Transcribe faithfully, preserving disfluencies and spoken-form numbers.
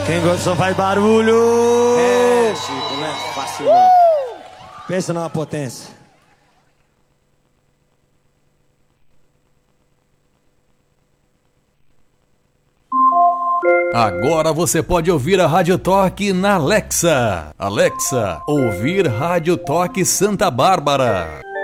Quem gostou faz barulho! É, Chico, não é fácil não. Pensa numa potência. Agora você pode ouvir a Rádio Toque na Alexa. Alexa, ouvir Rádio Toque Santa Bárbara.